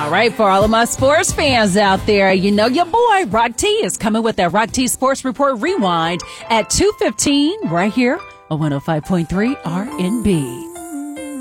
All right, for all of my sports fans out there, you know your boy Rock T is coming with that Rock T Sports Report Rewind at 2:15 right here on 105.3 RNB.